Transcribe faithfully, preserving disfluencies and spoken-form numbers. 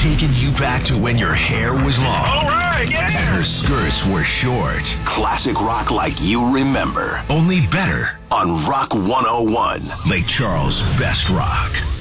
taking you back to when your hair was long. All right, yeah. And her skirts were short. Classic rock like you remember. Only better On Rock one oh one. Lake Charles' best rock.